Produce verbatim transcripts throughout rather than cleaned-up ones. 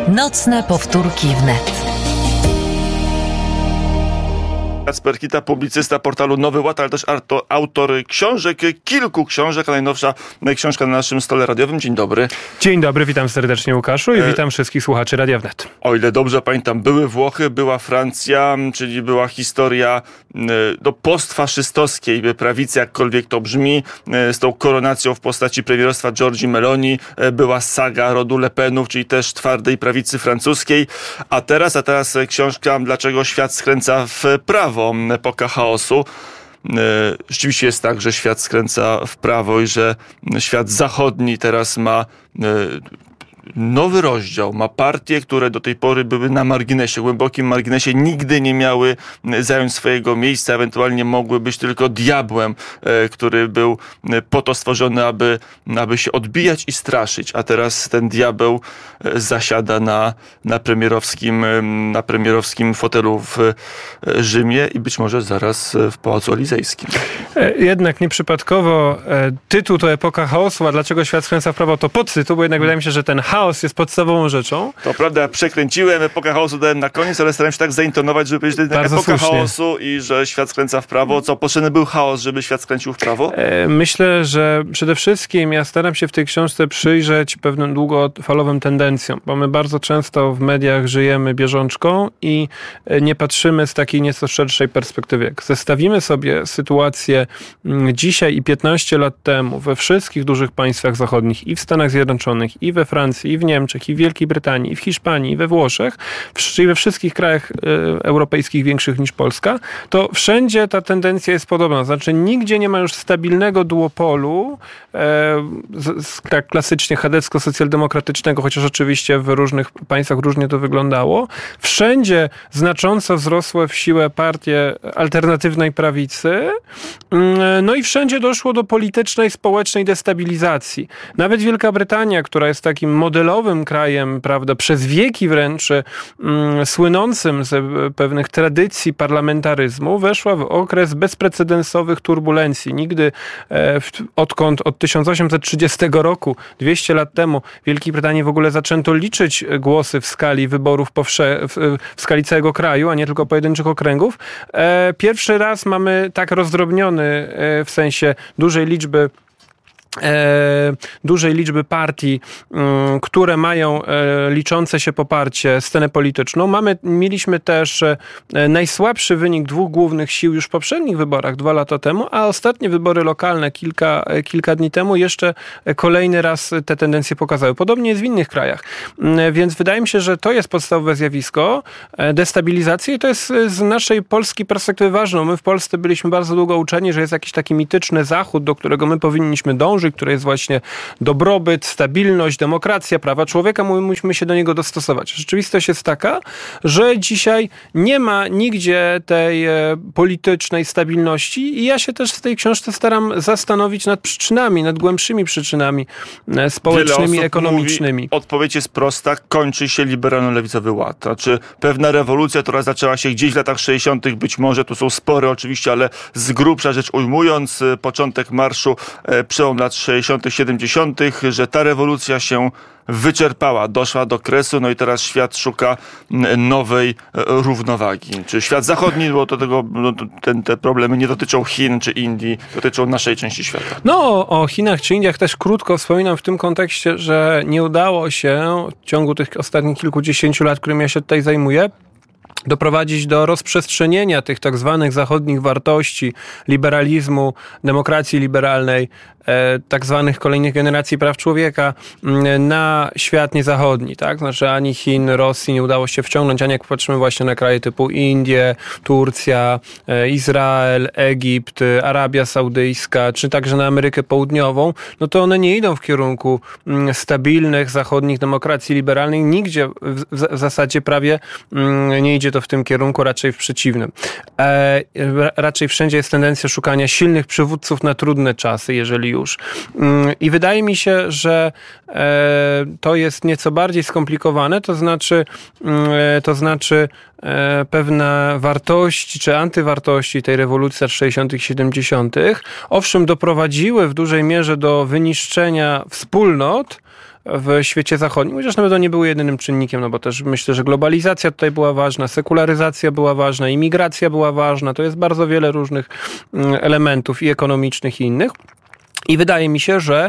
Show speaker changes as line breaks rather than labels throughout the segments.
Nocne powtórki wnet.
Kacper Kita, publicysta portalu Nowy Ład, ale też autor książek, kilku książek, a najnowsza książka na naszym stole radiowym. Dzień dobry.
Dzień dobry, witam serdecznie Łukaszu i e... witam wszystkich słuchaczy Radia Wnet.
O ile dobrze pamiętam, były Włochy, była Francja, czyli była historia do postfaszystowskiej prawicy, jakkolwiek to brzmi, z tą koronacją w postaci premierostwa Giorgi Meloni, była saga rodu Le Penów, czyli też twardej prawicy francuskiej, a teraz, a teraz książka Dlaczego świat skręca w prawo. Epoka chaosu. Rzeczywiście jest tak, że świat skręca w prawo i że świat zachodni teraz ma nowy rozdział, ma partie, które do tej pory były na marginesie, głębokim marginesie, nigdy nie miały zająć swojego miejsca, ewentualnie mogły być tylko diabłem, który był po to stworzony, aby, aby się odbijać i straszyć, a teraz ten diabeł zasiada na, na premierowskim, na premierowskim fotelu w Rzymie i być może zaraz w Pałacu Elizejskim.
Jednak nieprzypadkowo tytuł to Epoka chaosu, a dlaczego świat skręca w prawo to podtytuł, bo jednak wydaje mi się, że ten chaos jest podstawową rzeczą.
To prawda, przekręciłem, epokę chaosu dałem na koniec, ale starałem się tak zaintonować, żeby powiedzieć, że to epoka słusznie. chaosu i że świat skręca w prawo. Co, potrzebny był chaos, żeby świat skręcił w prawo?
Myślę, że przede wszystkim ja staram się w tej książce przyjrzeć pewnym długofalowym tendencjom, bo my bardzo często w mediach żyjemy bieżączką i nie patrzymy z takiej nieco szerszej perspektywy. Jak zestawimy sobie sytuację dzisiaj i piętnaście lat temu we wszystkich dużych państwach zachodnich i w Stanach Zjednoczonych, i we Francji, i w Niemczech, i w Wielkiej Brytanii, i w Hiszpanii, i we Włoszech, czyli we wszystkich krajach y, europejskich większych niż Polska, to wszędzie ta tendencja jest podobna. Znaczy nigdzie nie ma już stabilnego duopolu, e, z, z, tak klasycznie chadecko-socjaldemokratycznego, chociaż oczywiście w różnych państwach różnie to wyglądało. Wszędzie znacząco wzrosły w siłę partie alternatywnej prawicy, no i wszędzie doszło do politycznej, społecznej destabilizacji. Nawet Wielka Brytania, która jest takim modelowym krajem, prawda, przez wieki wręcz mm, słynącym z pewnych tradycji parlamentaryzmu, weszła w okres bezprecedensowych turbulencji. Nigdy e, w, odkąd od tysiąc osiemset trzydziestego roku, dwieście lat temu, w Wielkiej Brytanii w ogóle zaczęto liczyć głosy w skali wyborów powsze- w, w skali całego kraju, a nie tylko pojedynczych okręgów. E, pierwszy raz mamy tak rozdrobniony e, w sensie dużej liczby E, dużej liczby partii, m, które mają e, liczące się poparcie scenę polityczną. Mamy, mieliśmy też e, najsłabszy wynik dwóch głównych sił już w poprzednich wyborach dwa lata temu, a ostatnie wybory lokalne kilka, e, kilka dni temu jeszcze kolejny raz te tendencje pokazały. Podobnie jest w innych krajach. E, więc wydaje mi się, że to jest podstawowe zjawisko e, destabilizacji i to jest z naszej polskiej perspektywy ważne. My w Polsce byliśmy bardzo długo uczeni, że jest jakiś taki mityczny Zachód, do którego my powinniśmy dążyć, który jest właśnie dobrobyt, stabilność, demokracja, prawa człowieka, musimy się do niego dostosować. Rzeczywistość jest taka, że dzisiaj nie ma nigdzie tej e, politycznej stabilności i ja się też w tej książce staram zastanowić nad przyczynami, nad głębszymi przyczynami e, społecznymi, ekonomicznymi.
Mówi, odpowiedź jest prosta, kończy się liberalno-lewicowy ład. Znaczy pewna rewolucja, która zaczęła się gdzieś w latach sześćdziesiątych, być może tu są spory oczywiście, ale z grubsza rzecz ujmując, początek marszu, e, przełom lat sześćdziesiątych, siedemdziesiątych, że ta rewolucja się wyczerpała, doszła do kresu, no i teraz świat szuka nowej równowagi. Czy świat zachodni, bo to tego, no, ten, te problemy nie dotyczą Chin czy Indii, dotyczą naszej części świata.
No, o Chinach czy Indiach też krótko wspominam w tym kontekście, że nie udało się w ciągu tych ostatnich kilkudziesięciu lat, którymi ja się tutaj zajmuję, doprowadzić do rozprzestrzenienia tych tak zwanych zachodnich wartości, liberalizmu, demokracji liberalnej, e, tak zwanych kolejnych generacji praw człowieka m, na świat niezachodni, tak? Znaczy ani Chin, Rosji nie udało się wciągnąć, ani jak patrzymy właśnie na kraje typu Indie, Turcja, e, Izrael, Egipt, Arabia Saudyjska, czy także na Amerykę Południową, no to one nie idą w kierunku m, stabilnych, zachodnich demokracji liberalnej. Nigdzie w, w, w zasadzie prawie m, nie idzie to w tym kierunku, raczej w przeciwnym. E, raczej wszędzie jest tendencja szukania silnych przywódców na trudne czasy, jeżeli już. I wydaje mi się, że e, to jest nieco bardziej skomplikowane, to znaczy, e, to znaczy e, pewne wartości czy antywartości tej rewolucji lat sześćdziesiątych, siedemdziesiątych owszem doprowadziły w dużej mierze do wyniszczenia wspólnot, w świecie zachodnim, chociaż nawet nie były jedynym czynnikiem, no bo też myślę, że globalizacja tutaj była ważna, sekularyzacja była ważna, imigracja była ważna, to jest bardzo wiele różnych elementów i ekonomicznych i innych. I wydaje mi się, że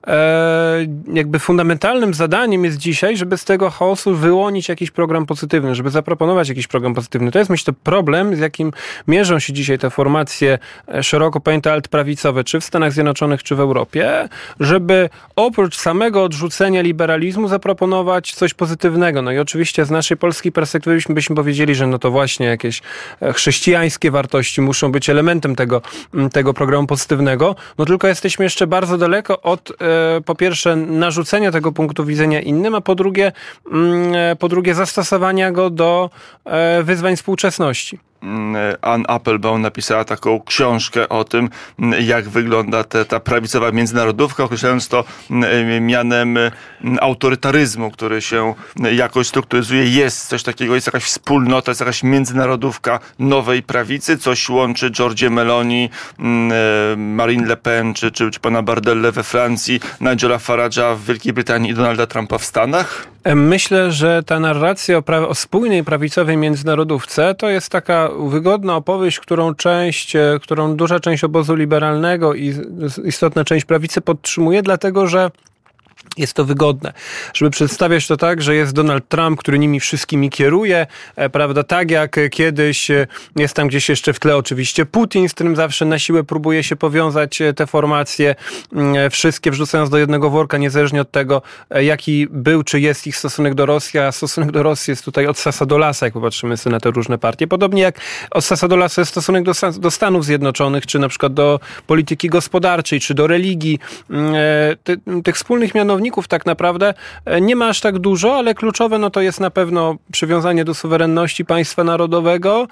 e, jakby fundamentalnym zadaniem jest dzisiaj, żeby z tego chaosu wyłonić jakiś program pozytywny, żeby zaproponować jakiś program pozytywny. To jest, myślę, problem, z jakim mierzą się dzisiaj te formacje szeroko pojęte altprawicowe, czy w Stanach Zjednoczonych, czy w Europie, żeby oprócz samego odrzucenia liberalizmu zaproponować coś pozytywnego. No i oczywiście z naszej polskiej perspektywy byśmy, byśmy powiedzieli, że no to właśnie jakieś chrześcijańskie wartości muszą być elementem tego, tego programu pozytywnego. No tylko jesteśmy jeszcze bardzo daleko od, e, po pierwsze, narzucenia tego punktu widzenia innym, a po drugie, mm, po drugie zastosowania go do e, wyzwań współczesności.
Ann Applebaum napisała taką książkę o tym, jak wygląda te, ta prawicowa międzynarodówka, określając to mianem autorytaryzmu, który się jakoś strukturyzuje. Jest coś takiego, jest jakaś wspólnota, jest jakaś międzynarodówka nowej prawicy, coś łączy Giorgię Meloni, Marine Le Pen, czy, czy, czy pana Bardelle we Francji, Nigela Farage'a w Wielkiej Brytanii i Donalda Trumpa w Stanach?
Myślę, że ta narracja o, pra- o spójnej prawicowej międzynarodówce to jest taka wygodna opowieść, którą część, którą duża część obozu liberalnego i istotna część prawicy podtrzymuje, dlatego że jest to wygodne, żeby przedstawiać to tak, że jest Donald Trump, który nimi wszystkimi kieruje, prawda, tak jak kiedyś jest tam gdzieś jeszcze w tle oczywiście Putin, z którym zawsze na siłę próbuje się powiązać te formacje, wszystkie wrzucając do jednego worka, niezależnie od tego, jaki był, czy jest ich stosunek do Rosji, a stosunek do Rosji jest tutaj od sasa do lasa, jak popatrzymy sobie na te różne partie. Podobnie jak od sasa do lasa jest stosunek do, do Stanów Zjednoczonych, czy na przykład do polityki gospodarczej, czy do religii. Ty, tych wspólnych mianowników tak naprawdę nie ma aż tak dużo, ale kluczowe no to jest na pewno przywiązanie do suwerenności państwa narodowego,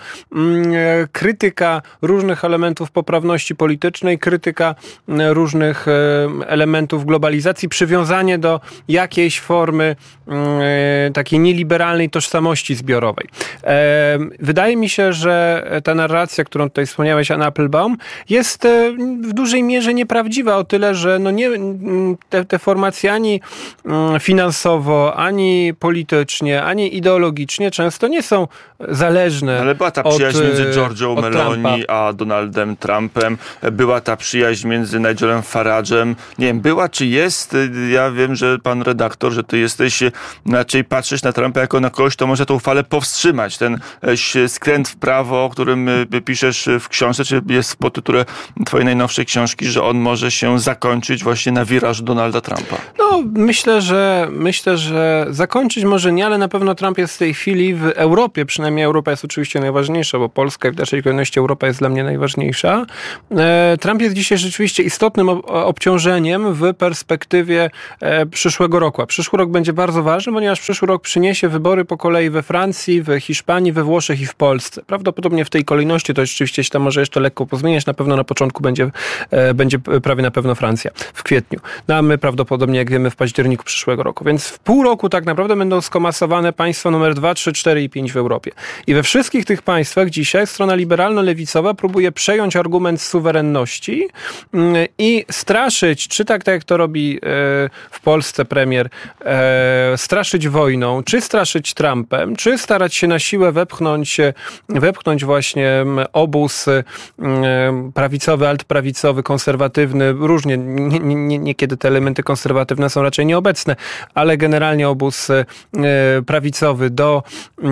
krytyka różnych elementów poprawności politycznej, krytyka różnych elementów globalizacji, przywiązanie do jakiejś formy takiej nieliberalnej tożsamości zbiorowej. Wydaje mi się, że ta narracja, którą tutaj wspomniałeś, Ann Applebaum, jest w dużej mierze nieprawdziwa o tyle, że no nie, te, te formacje ani finansowo, ani politycznie, ani ideologicznie często nie są zależne.
Ale była ta
od,
przyjaźń między Giorgią Meloni
Trumpa.
a Donaldem Trumpem. Była ta przyjaźń między Nigelem Farage'em. Nie wiem, była czy jest? Ja wiem, że pan redaktor, że ty jesteś, raczej patrzysz na Trumpa jako na kogoś, to może tą falę powstrzymać. Ten skręt w prawo, o którym piszesz w książce, czy jest w podtytule twojej najnowszej książki, że on może się zakończyć właśnie na wirażu Donalda Trumpa.
No, myślę, że myślę, że zakończyć może nie, ale na pewno Trump jest w tej chwili w Europie, przynajmniej Europa jest oczywiście najważniejsza, bo Polska i w dalszej kolejności Europa jest dla mnie najważniejsza. Trump jest dzisiaj rzeczywiście istotnym obciążeniem w perspektywie przyszłego roku. A przyszły rok będzie bardzo ważny, ponieważ przyszły rok przyniesie wybory po kolei we Francji, w Hiszpanii, we Włoszech i w Polsce. Prawdopodobnie w tej kolejności to rzeczywiście się tam może jeszcze lekko pozmieniać. Na pewno na początku będzie, będzie prawie na pewno Francja w kwietniu. No a my prawdopodobnie, jak wiemy, w październiku przyszłego roku. Więc w pół roku tak naprawdę będą skomasowane państwa numer dwa, trzy, cztery i pięć w Europie. I we wszystkich tych państwach dzisiaj strona liberalno-lewicowa próbuje przejąć argument suwerenności i straszyć, czy tak, tak jak to robi w Polsce premier, straszyć wojną, czy straszyć Trumpem, czy starać się na siłę wepchnąć, wepchnąć właśnie obóz prawicowy, altprawicowy, konserwatywny, różnie, niekiedy te elementy konserwatywne są raczej nieobecne, ale generalnie obóz prawicowy do,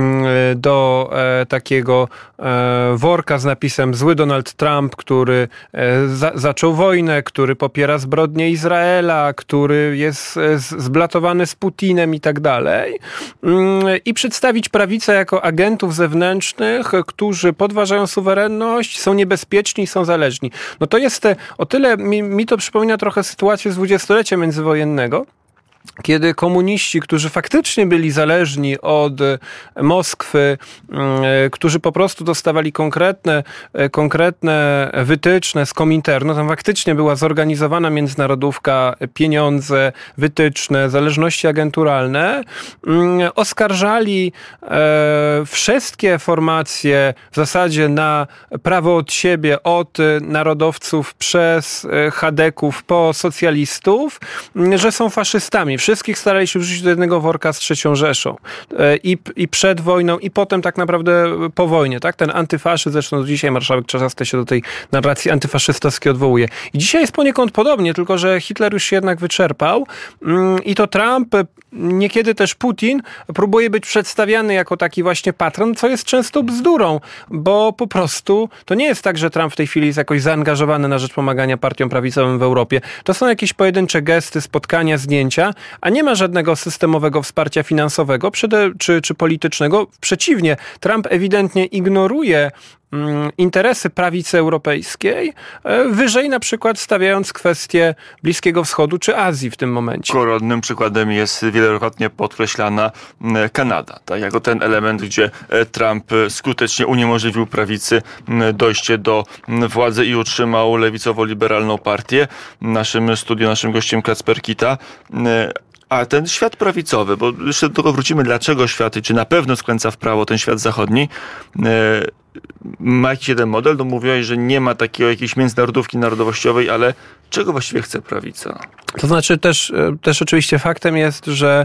do takiego worka z napisem zły Donald Trump, który za, zaczął wojnę, który popiera zbrodnie Izraela, który jest zblatowany z Putinem i tak dalej. I przedstawić prawicę jako agentów zewnętrznych, którzy podważają suwerenność, są niebezpieczni i są zależni. No to jest o tyle, mi, mi to przypomina trochę sytuację z dwudziestolecia międzywojennego, kiedy komuniści, którzy faktycznie byli zależni od Moskwy, którzy po prostu dostawali konkretne, konkretne wytyczne z Kominternu, tam faktycznie była zorganizowana międzynarodówka, pieniądze, wytyczne, zależności agenturalne, oskarżali wszystkie formacje w zasadzie na prawo od siebie, od narodowców przez chadeków po socjalistów, że są faszystami. dokładnie. Wszystkich starali się wrzucić do jednego worka z trzecią Rzeszą. I, i przed wojną, i potem tak naprawdę po wojnie. Tak? Ten antyfaszyzm, zresztą dzisiaj marszałek Czarzasty się do tej narracji antyfaszystowskiej odwołuje. I dzisiaj jest poniekąd podobnie, tylko że Hitler już się jednak wyczerpał i to Trump, niekiedy też Putin próbuje być przedstawiany jako taki właśnie patron, co jest często bzdurą, bo po prostu to nie jest tak, że Trump w tej chwili jest jakoś zaangażowany na rzecz pomagania partiom prawicowym w Europie. To są jakieś pojedyncze gesty, spotkania, zdjęcia, a nie ma żadnego systemowego wsparcia finansowego czy, czy politycznego. Przeciwnie, Trump ewidentnie ignoruje interesy prawicy europejskiej, wyżej na przykład stawiając kwestię Bliskiego Wschodu czy Azji w tym momencie.
Koronnym przykładem jest wielokrotnie podkreślana Kanada, tak? Jako ten element, gdzie Trump skutecznie uniemożliwił prawicy dojście do władzy i utrzymał lewicowo-liberalną partię. W naszym studiu, naszym gościem Kacper Kita. A ten świat prawicowy, bo jeszcze do tego wrócimy, dlaczego świat, i czy na pewno skręca w prawo ten świat zachodni, ma jakiś jeden model, no mówiłeś, że nie ma takiej jakiejś międzynarodówki narodowościowej, ale czego właściwie chce prawica?
To znaczy też, też oczywiście faktem jest, że,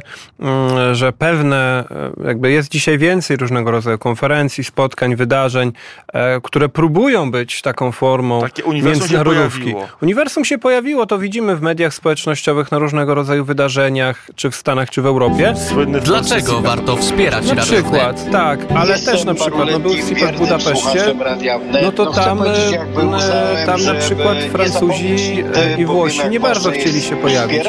że pewne, jakby jest dzisiaj więcej różnego rodzaju konferencji, spotkań, wydarzeń, które próbują być taką formą
Takie uniwersum
międzynarodówki.
Się pojawiło.
Uniwersum się pojawiło, to widzimy w mediach społecznościowych na różnego rodzaju wydarzeniach, czy w Stanach, czy w Europie.
Słynny
Dlaczego warto wspierać
Na
Radio
przykład,
Wnet?
tak, ale też na przykład, no był C I P R w Budapeszcie, no to tam, tam na przykład Francuzi i Włosi nie bardzo chcieli się pojawić.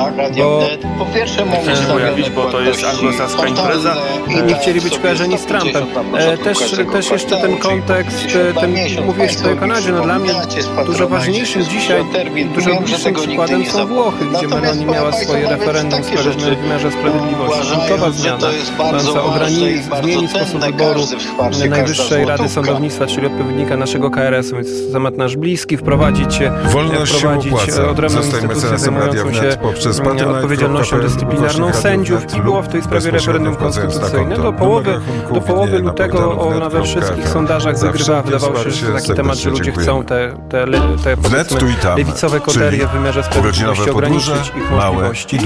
Bo
po pierwsze mogli
się pojawić, bo to jest anglosaska impreza.
Nie chcieli być kojarzeni z Trumpem. Też, też jeszcze ten kontekst, ten, mówiłeś tutaj o Kanadzie, no dla mnie dużo ważniejszym dzisiaj, dużo bliższym przykładem są Włochy, gdzie Meloni miała swoje referendum w sprawie w wymiarze sprawiedliwości. Kluczowa zmiana, mająca ograniczyć, zmienić sposób wyboru Najwyższej Rady Sądownictwa, czyli odpowiednika naszego K R S u, więc temat nasz bliski, wprowadzić, wprowadzić odrębną instytucję zajmującą się odpowiedzialnością dyscyplinarną sędziów i było w tej sprawie referendum konstytucyjne. Do połowy, do połowy lutego ona we wszystkich sondażach wygrywała. Wydawało się, że to taki temat, że ludzie chcą te, te, te powiedzmy, lewicowe koterie w wymiarze sprawiedliwości ograniczyć ich możliwości.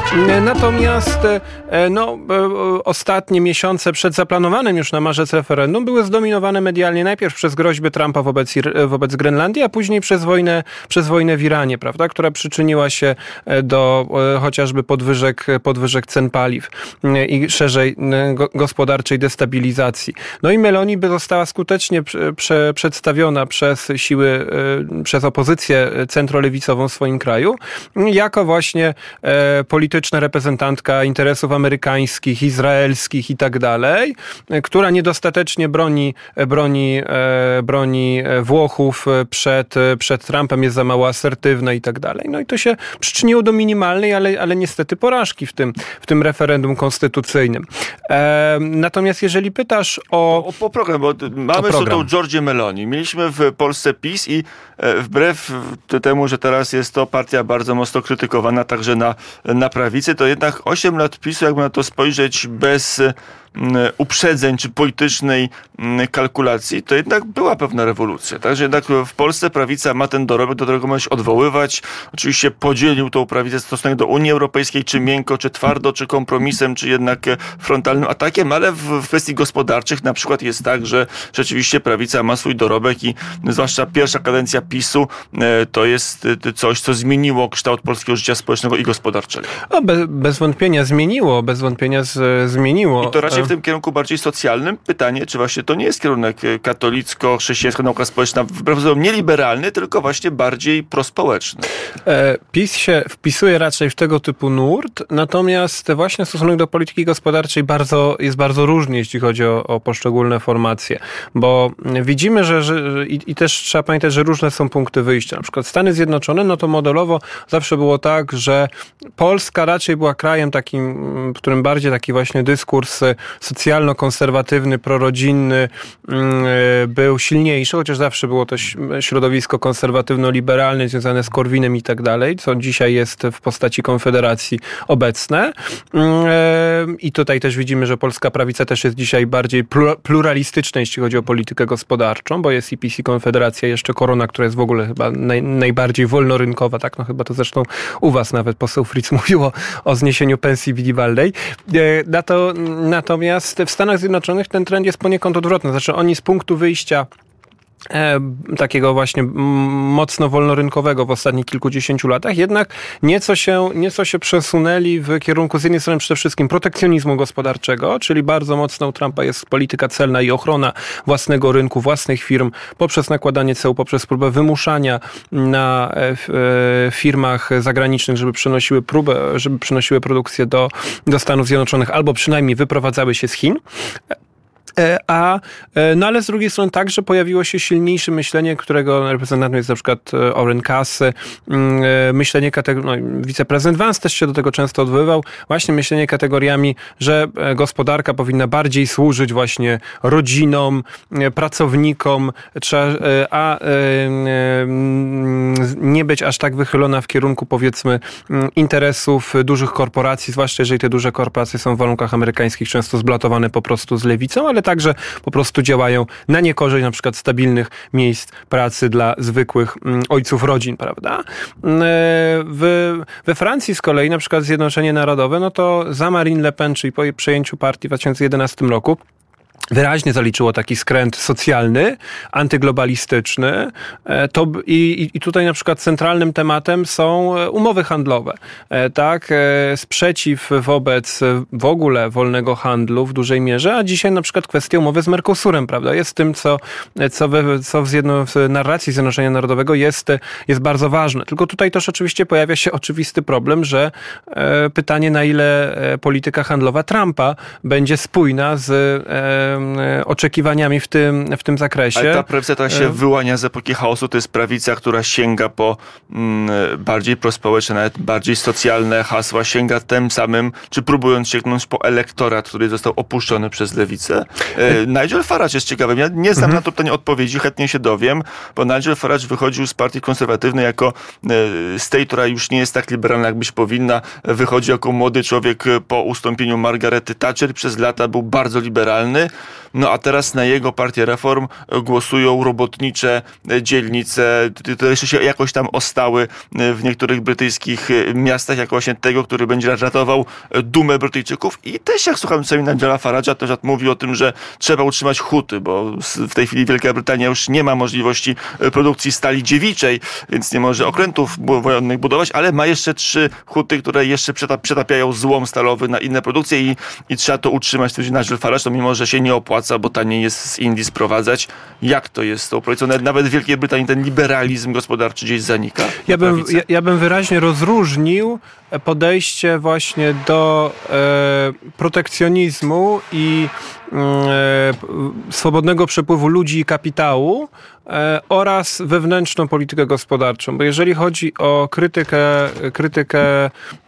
Natomiast no, ostatnie miesiące przed zaplanowanym już na marzec referendum były zdominowane medialnie najpierw przez groźby Trumpa wobec, wobec Grenlandii, a później przez wojnę, przez wojnę w Iranie, prawda, która przyczyniła się do chociażby podwyżek, podwyżek cen paliw i szerzej gospodarczej destabilizacji. No i Meloni by została skutecznie prze, przedstawiona przez siły, przez opozycję centrolewicową w swoim kraju, jako właśnie polityczna reprezentantka interesów amerykańskich, izraelskich i tak dalej, która niedostatecznie broni, broni, broni Włochów przed, przed Trumpem, jest za mało asertywna i tak dalej. No i to się przyczyniło do minimalnej, ale, ale niestety porażki w tym, w tym referendum konstytucyjnym. E, natomiast jeżeli pytasz o...
O, o program, bo mamy o tą Giorgię Meloni. Mieliśmy w Polsce PiS i e, wbrew temu, że teraz jest to partia bardzo mocno krytykowana także na, na prawicy, to jednak osiem lat PiSu, jakby na to spojrzeć bez uprzedzeń czy politycznej kalkulacji, to jednak była pewna rewolucja. Także jednak w Polsce prawica ma ten dorobek, do którego może się odwoływać. Oczywiście podzielił tą prawicę w stosunku do Unii Europejskiej, czy miękko, czy twardo, czy kompromisem, czy jednak frontalnym atakiem, ale w, w kwestii gospodarczych na przykład jest tak, że rzeczywiście prawica ma swój dorobek i zwłaszcza pierwsza kadencja PiSu to jest coś, co zmieniło kształt polskiego życia społecznego i gospodarczego.
O, be, bez wątpienia zmieniło, bez wątpienia z, zmieniło.
I to raczej w tym kierunku bardziej socjalnym. Pytanie, czy właśnie to nie jest kierunek katolicko-chrześcijańska nauka społeczna, wbrew pozorom nie liberalny, tylko właśnie bardziej prospołeczny.
E, PiS się wpisuje raczej w tego typu nurt, natomiast właśnie stosunek do polityki gospodarczej bardzo, jest bardzo różny, jeśli chodzi o, o poszczególne formacje, bo widzimy, że, że i, i też trzeba pamiętać, że różne są punkty wyjścia. Na przykład Stany Zjednoczone, no to modelowo zawsze było tak, że Polska raczej była krajem takim, w którym bardziej taki właśnie dyskurs socjalno-konserwatywny, prorodzinny był silniejszy, chociaż zawsze było to środowisko konserwatywno-liberalne związane z Korwinem i tak dalej, co dzisiaj jest w postaci Konfederacji obecne. I tutaj też widzimy, że polska prawica też jest dzisiaj bardziej pluralistyczna, jeśli chodzi o politykę gospodarczą, bo jest i P S i Konfederacja, jeszcze Korona, która jest w ogóle chyba naj, najbardziej wolnorynkowa, tak? No chyba to zresztą u was nawet poseł Fritz mówiło o zniesieniu pensji minimalnej. Na to, natomiast w Stanach Zjednoczonych ten trend jest poniekąd odwrotny. Znaczy oni z punktu wyjścia E, takiego właśnie mocno wolnorynkowego w ostatnich kilkudziesięciu latach, jednak nieco się, nieco się przesunęli w kierunku z jednej strony przede wszystkim protekcjonizmu gospodarczego, czyli bardzo mocno u Trumpa jest polityka celna i ochrona własnego rynku, własnych firm poprzez nakładanie ceł, poprzez próbę wymuszania na e, e, firmach zagranicznych, żeby przenosiły próbę, żeby przenosiły produkcję do, do Stanów Zjednoczonych albo przynajmniej wyprowadzały się z Chin. A, no ale z drugiej strony także pojawiło się silniejsze myślenie, którego reprezentantem jest na przykład Oren Cass, myślenie kategoriami, no, wiceprezydent Vance też się do tego często odwoływał, właśnie myślenie kategoriami, że gospodarka powinna bardziej służyć właśnie rodzinom, pracownikom, a nie być aż tak wychylona w kierunku, powiedzmy, interesów dużych korporacji, zwłaszcza jeżeli te duże korporacje są w warunkach amerykańskich często zblatowane po prostu z lewicą, ale także po prostu działają na niekorzyść na przykład stabilnych miejsc pracy dla zwykłych ojców rodzin, prawda? W, we Francji z kolei na przykład Zjednoczenie Narodowe, no to za Marine Le Pen, czyli po jej przejęciu partii w dwa tysiące jedenastym roku, wyraźnie zaliczyło taki skręt socjalny, antyglobalistyczny. To, i, i tutaj na przykład centralnym tematem są umowy handlowe. Tak, sprzeciw wobec w ogóle wolnego handlu w dużej mierze, a dzisiaj na przykład kwestia umowy z Mercosurem, prawda, jest tym, co, co, we, co w, zjedno, w narracji Zjednoczenia Narodowego jest, jest bardzo ważne. Tylko tutaj też oczywiście pojawia się oczywisty problem, że pytanie, na ile polityka handlowa Trumpa będzie spójna z oczekiwaniami w tym, w tym zakresie.
Ale ta prawica, która się wyłania z epoki chaosu, to jest prawica, która sięga po mm, bardziej prospołeczne, nawet bardziej socjalne hasła, sięga tym samym, czy próbując sięgnąć po elektorat, który został opuszczony przez lewicę. E, Nigel Farage jest ciekawy. Ja nie znam mhm. na to pytanie odpowiedzi, chętnie się dowiem, bo Nigel Farage wychodził z partii konserwatywnej jako e, z tej, która już nie jest tak liberalna, jak być powinna. Wychodzi jako młody człowiek po ustąpieniu Margarety Thatcher. Przez lata był bardzo liberalny. No a teraz na jego partię reform głosują robotnicze dzielnice, to jeszcze się jakoś tam ostały w niektórych brytyjskich miastach, jako właśnie tego, który będzie ratował dumę Brytyjczyków. I też jak słucham sobie Nigela Farage'a, też mówi o tym, że trzeba utrzymać huty, bo w tej chwili Wielka Brytania już nie ma możliwości produkcji stali dziewiczej, więc nie może okrętów wojennych budować, ale ma jeszcze trzy huty, które jeszcze przetapiają złom stalowy na inne produkcje i, i trzeba to utrzymać. To Nigel Farage, to mimo, że się nie opłaca, bo taniej jest z Indii sprowadzać. Jak to jest z tą projekcją? Nawet w Wielkiej Brytanii ten liberalizm gospodarczy gdzieś zanika.
Ja bym, ja, ja bym wyraźnie rozróżnił podejście właśnie do e, protekcjonizmu i e, swobodnego przepływu ludzi i kapitału e, oraz wewnętrzną politykę gospodarczą. Bo jeżeli chodzi o krytykę, krytykę e,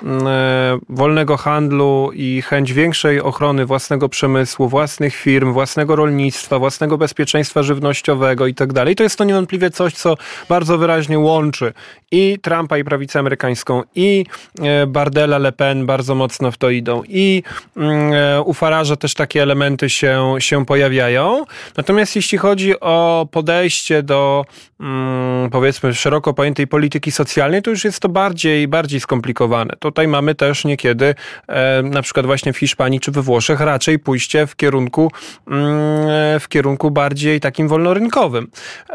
wolnego handlu i chęć większej ochrony własnego przemysłu, własnych firm, własnego rolnictwa, własnego bezpieczeństwa żywnościowego i tak dalej, to jest to niewątpliwie coś, co bardzo wyraźnie łączy i Trumpa, i prawicę amerykańską, i e, Bardella, Le Pen bardzo mocno w to idą. I e, u Farage'a też takie elementy się, się pojawiają. Natomiast jeśli chodzi o podejście do mm, powiedzmy szeroko pojętej polityki socjalnej, to już jest to bardziej, bardziej skomplikowane. Tutaj mamy też niekiedy e, na przykład właśnie w Hiszpanii czy we Włoszech raczej pójście w kierunku mm, w kierunku bardziej takim wolnorynkowym.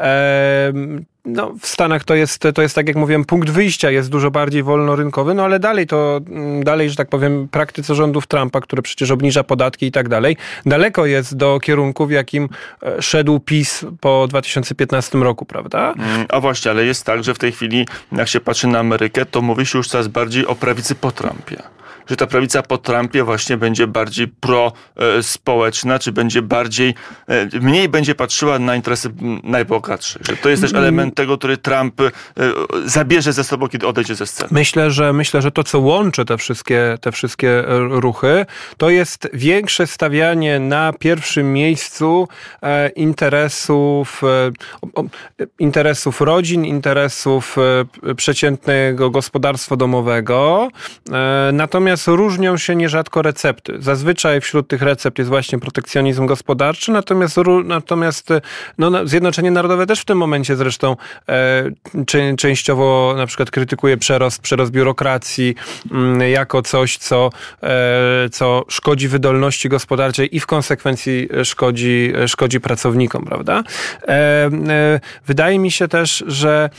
E, No, w Stanach to jest, to jest, tak jak mówiłem, punkt wyjścia jest dużo bardziej wolnorynkowy, no ale dalej to, dalej, że tak powiem, praktyce rządów Trumpa, które przecież obniża podatki i tak dalej, daleko jest do kierunku, w jakim szedł PiS po dwa tysiące piętnastym roku, prawda?
A właśnie, ale jest tak, że w tej chwili, jak się patrzy na Amerykę, to mówi się już coraz bardziej o prawicy po Trumpie. że ta prawica po Trumpie właśnie będzie bardziej prospołeczna, czy będzie bardziej, mniej będzie patrzyła na interesy najbogatszych. Że to jest też element tego, który Trump zabierze ze sobą, kiedy odejdzie ze sceny.
Myślę, że myślę, że to, co łączy te wszystkie, te wszystkie ruchy, to jest większe stawianie na pierwszym miejscu e, interesów, e, interesów rodzin, interesów e, przeciętnego gospodarstwa domowego. E, natomiast różnią się nierzadko recepty. Zazwyczaj wśród tych recept jest właśnie protekcjonizm gospodarczy, natomiast, natomiast no, Zjednoczenie Narodowe też w tym momencie zresztą e, czy, częściowo na przykład krytykuje przerost, przerost biurokracji m, jako coś, co, e, co szkodzi wydolności gospodarczej i w konsekwencji szkodzi, szkodzi pracownikom, prawda? E, e, wydaje mi się też, że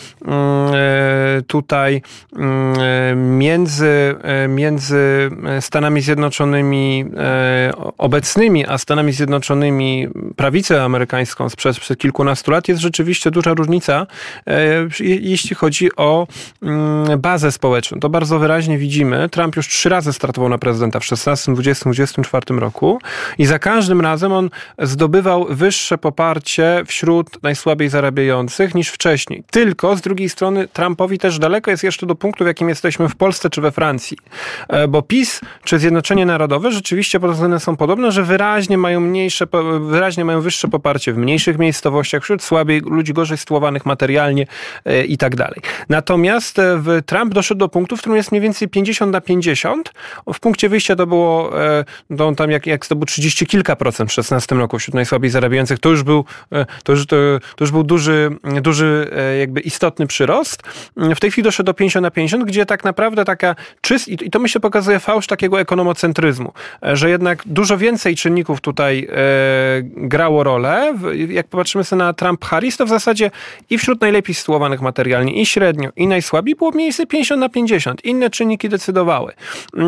e, tutaj e, między, e, między Stanami Zjednoczonymi e, obecnymi, a Stanami Zjednoczonymi prawicą amerykańską sprzed, sprzed kilkunastu lat jest rzeczywiście duża różnica, e, jeśli chodzi o mm, bazę społeczną. To bardzo wyraźnie widzimy. Trump już trzy razy startował na prezydenta w szesnastym, dwudziestym, dwudziestym czwartym roku i za każdym razem on zdobywał wyższe poparcie wśród najsłabiej zarabiających niż wcześniej. Tylko z drugiej strony Trumpowi też daleko jest jeszcze do punktu, w jakim jesteśmy w Polsce czy we Francji. Bo PiS czy Zjednoczenie Narodowe rzeczywiście pod względem są podobne, że wyraźnie mają mniejsze, wyraźnie mają wyższe poparcie w mniejszych miejscowościach, wśród słabiej, ludzi gorzej sytuowanych materialnie i tak dalej. Natomiast w Trump doszedł do punktu, w którym jest mniej więcej pięćdziesiąt na pięćdziesiąt. W punkcie wyjścia to było no, tam jak, jak to był trzydzieści kilka procent w szesnastym roku wśród najsłabiej zarabiających. To już był, to już, to, to już był duży, duży jakby istotny przyrost. W tej chwili doszedł do pięćdziesiąt na pięćdziesiąt, gdzie tak naprawdę taka czyst, i to myślę pokazuje fałsz takiego ekonomocentryzmu, że jednak dużo więcej czynników tutaj e, grało rolę. Jak popatrzymy sobie na Trump-Harris, to w zasadzie i wśród najlepiej sytuowanych materialnie, i średnio, i najsłabiej było mniej więcej pięćdziesiąt na pięćdziesiąt. Inne czynniki decydowały. E,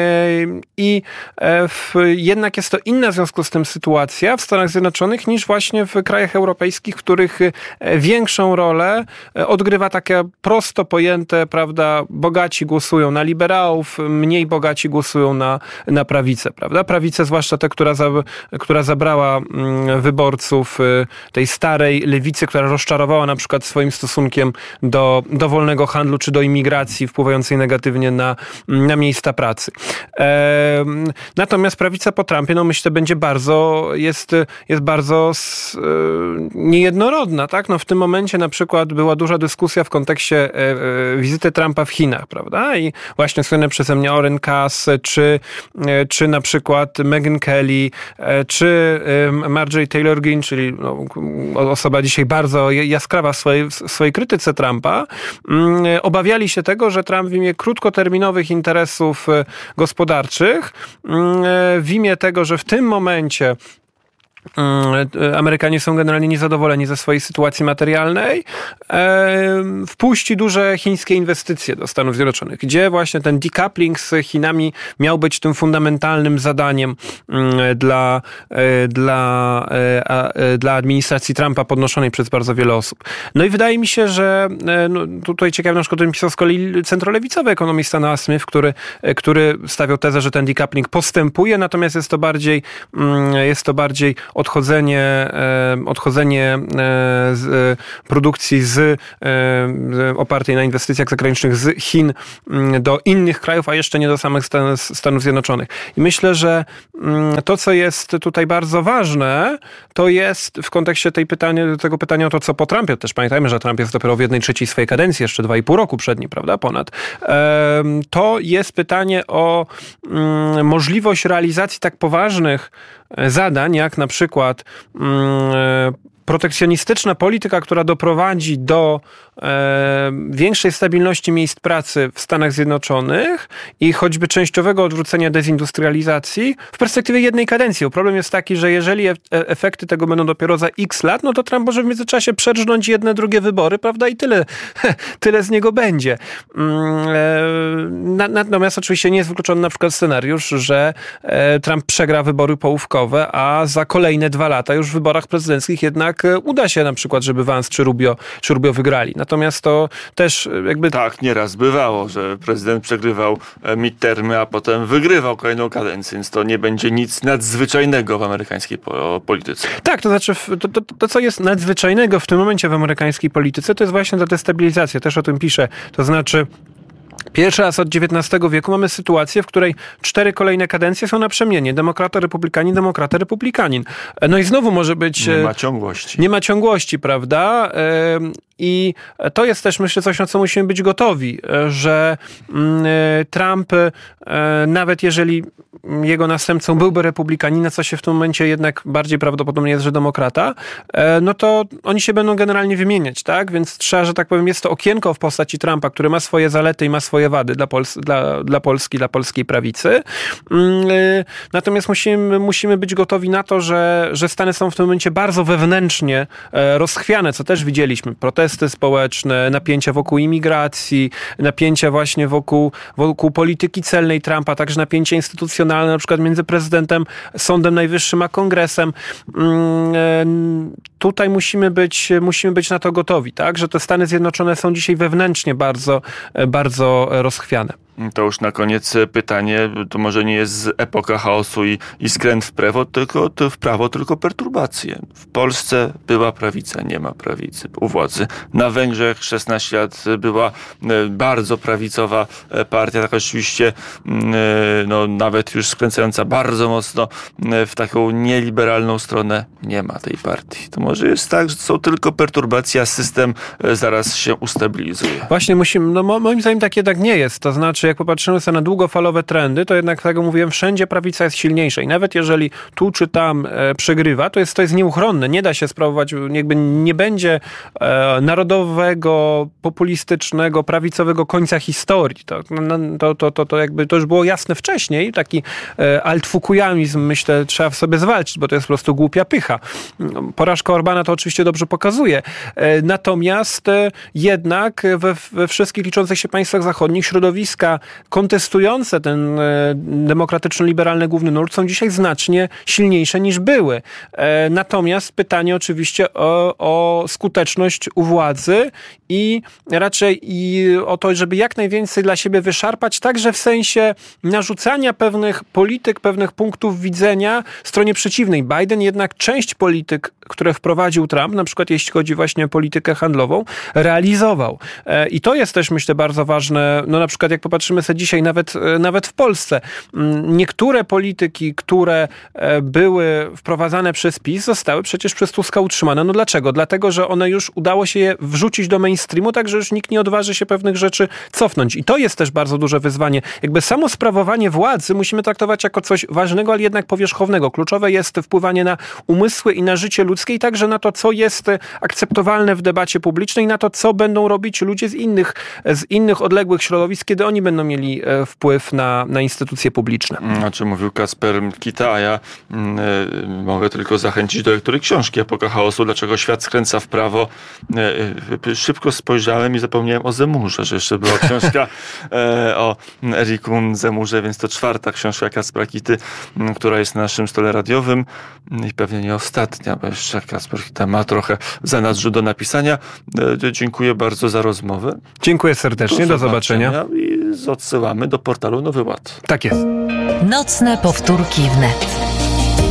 I e, w, jednak jest to inna w związku z tym sytuacja w Stanach Zjednoczonych niż właśnie w krajach europejskich, w których większą rolę odgrywa takie prosto pojęte, prawda, bogaci głosują na liberałów, mniej bogaci głosują na, na prawicę, prawda? Prawicę, zwłaszcza tę, która, za, która zabrała wyborców tej starej lewicy, która rozczarowała na przykład swoim stosunkiem do, do wolnego handlu czy do imigracji wpływającej negatywnie na, na miejsca pracy. E, natomiast prawica po Trumpie, no myślę, będzie bardzo, jest, jest bardzo s, niejednorodna, tak? No w tym momencie na przykład była duża dyskusja w kontekście e, e, wizyty Trumpa w Chinach, prawda? I właśnie słynne przeze mnie Oren Cass, czy, e, czy na przykład Megyn Kelly, e, czy e, Marjorie Taylor Greene, czyli no, osoba dzisiaj bardzo jaskrawa w swojej, w swojej krytyce Trumpa, m, obawiali się tego, że Trump w imię krótkoterminowych interesów gospodarczych, m, w imię tego, że w tym momencie Amerykanie są generalnie niezadowoleni ze swojej sytuacji materialnej, wpuści duże chińskie inwestycje do Stanów Zjednoczonych, gdzie właśnie ten decoupling z Chinami miał być tym fundamentalnym zadaniem dla, dla, dla administracji Trumpa podnoszonej przez bardzo wiele osób. No i wydaje mi się, że no, tutaj ciekawe, na przykład o tym pisał z kolei centrolewicowy ekonomista Noah Smith, który, który stawiał tezę, że ten decoupling postępuje, natomiast jest to bardziej, jest to bardziej odchodzenie, odchodzenie z produkcji z, opartej na inwestycjach zagranicznych z Chin do innych krajów, a jeszcze nie do samych Stanów Zjednoczonych. I myślę, że to, co jest tutaj bardzo ważne, to jest w kontekście tej pytania, tego pytania o to, co po Trumpie, też pamiętajmy, że Trump jest dopiero w jednej trzeciej swojej kadencji, jeszcze dwa i pół roku przed nim, prawda, ponad. To jest pytanie o możliwość realizacji tak poważnych zadań, jak na przykład mm, protekcjonistyczna polityka, która doprowadzi do e, większej stabilności miejsc pracy w Stanach Zjednoczonych i choćby częściowego odwrócenia dezindustrializacji w perspektywie jednej kadencji. Problem jest taki, że jeżeli e- efekty tego będą dopiero za x lat, no to Trump może w międzyczasie przerżnąć jedne, drugie wybory, prawda, i tyle, tyle z niego będzie. E, natomiast oczywiście nie jest wykluczony na przykład scenariusz, że e, Trump przegra wybory połówkowe, a za kolejne dwa lata już w wyborach prezydenckich jednak uda się na przykład, żeby Vance czy Rubio, czy Rubio wygrali. Natomiast to też jakby...
Tak, nieraz bywało, że prezydent przegrywał midtermy, a potem wygrywał kolejną kadencję, więc to nie będzie nic nadzwyczajnego w amerykańskiej polityce.
Tak, to znaczy to, to, to, co jest nadzwyczajnego w tym momencie w amerykańskiej polityce, to jest właśnie ta destabilizacja. Też o tym piszę. To znaczy pierwszy raz od dziewiętnastego wieku mamy sytuację, w której cztery kolejne kadencje są na przemianie. Demokrata, republikanin, demokrata, republikanin. No i znowu może być...
Nie ma ciągłości.
Nie ma ciągłości, prawda? I to jest też, myślę, coś, na co musimy być gotowi, że Trump, nawet jeżeli jego następcą byłby republikanin, co się w tym momencie jednak bardziej prawdopodobnie jest, że demokrata, no to oni się będą generalnie wymieniać, tak? Więc trzeba, że tak powiem, jest to okienko w postaci Trumpa, który ma swoje zalety i ma swoje wady dla, Pols- dla, dla Polski, dla polskiej prawicy. Natomiast musimy, musimy być gotowi na to, że, że Stany są w tym momencie bardzo wewnętrznie rozchwiane, co też widzieliśmy. Protesty społeczne, napięcia wokół imigracji, napięcia właśnie wokół, wokół polityki celnej Trumpa, także napięcie instytucjonalne, na przykład między prezydentem, Sądem Najwyższym a Kongresem. Tutaj musimy być, musimy być na to gotowi, tak? Że te Stany Zjednoczone są dzisiaj wewnętrznie bardzo, bardzo rozchwiane.
To już na koniec pytanie, to może nie jest epoka chaosu i, i skręt w prawo, tylko to w prawo, tylko perturbacje. W Polsce była prawica, nie ma prawicy u władzy. Na Węgrzech szesnaście lat była bardzo prawicowa partia, tak oczywiście no, nawet już skręcająca bardzo mocno w taką nieliberalną stronę. Nie ma tej partii. To może jest tak, że są tylko perturbacje, a system zaraz się ustabilizuje.
Właśnie musimy, no moim zdaniem tak jednak nie jest. To znaczy, jak popatrzymy sobie na długofalowe trendy, to jednak, tak jak mówiłem, wszędzie prawica jest silniejsza i nawet jeżeli tu czy tam e, przegrywa, to jest, to jest nieuchronne. Nie da się sprawować, jakby nie będzie e, narodowego, populistycznego, prawicowego końca historii. To, to, to, to, to, jakby, to już było jasne wcześniej. Taki e, altfukujamizm, myślę, trzeba w sobie zwalczyć, bo to jest po prostu głupia pycha. Porażka Orbana to oczywiście dobrze pokazuje. E, natomiast e, jednak we, we wszystkich liczących się państwach zachodnich środowiska kontestujące ten e, demokratyczno-liberalny główny nurt są dzisiaj znacznie silniejsze niż były. E, natomiast pytanie oczywiście o, o skuteczność u władzy i raczej i o to, żeby jak najwięcej dla siebie wyszarpać, także w sensie narzucania pewnych polityk, pewnych punktów widzenia stronie przeciwnej. Biden jednak część polityk, które wprowadził Trump, na przykład jeśli chodzi właśnie o politykę handlową, realizował. E, I to jest też, myślę, bardzo ważne. No na przykład jak popatrzymy sobie dzisiaj nawet, nawet w Polsce, niektóre polityki, które były wprowadzane przez PiS, zostały przecież przez Tuska utrzymane. No dlaczego? Dlatego, że one już udało się je wrzucić do mainstreamu, tak że już nikt nie odważy się pewnych rzeczy cofnąć. I to jest też bardzo duże wyzwanie. Jakby samo sprawowanie władzy musimy traktować jako coś ważnego, ale jednak powierzchownego. Kluczowe jest wpływanie na umysły i na życie ludzkie i także na to, co jest akceptowalne w debacie publicznej, na to, co będą robić ludzie z innych, z innych odległych środowisk, kiedy oni będą mieli wpływ na, na instytucje publiczne.
O czym mówił Kacper Kita, a ja y, mogę tylko zachęcić do lektury książki Epoka chaosu, dlaczego świat skręca w prawo. Y, y, szybko spojrzałem i zapomniałem o Zemurze, że jeszcze była książka y, o Eriku Zemurze, więc to czwarta książka Kacpra Kity, y, która jest na naszym stole radiowym i pewnie nie ostatnia, bo jeszcze Kacper Kita ma trochę w zanadrzu do napisania. Y, dziękuję bardzo za rozmowę.
Dziękuję serdecznie, do, do zobaczenia.
zobaczenia. I odsyłamy do portalu Nowy Ład.
Tak jest.
Nocne powtórki wnet.